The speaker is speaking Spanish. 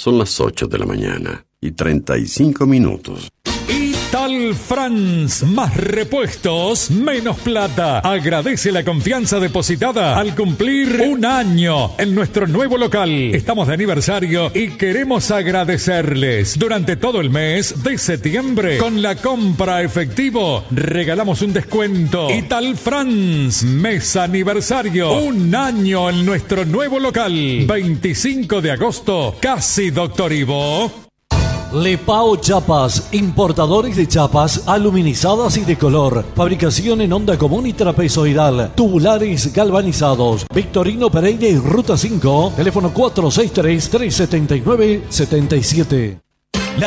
Son las 8 de la mañana y 35 minutos. Ital France, más repuestos, menos plata. Agradece la confianza depositada al cumplir un año en nuestro nuevo local. Estamos de aniversario y queremos agradecerles. Durante todo el mes de septiembre, con la compra efectivo, regalamos un descuento. Ital France, mes aniversario, un año en nuestro nuevo local. 25 de agosto, casi Doctor Ivo. Lepao Chapas, importadores de chapas aluminizadas y de color, fabricación en onda común y trapezoidal, tubulares galvanizados. Victorino Pereira y Ruta 5, teléfono 463-379-77.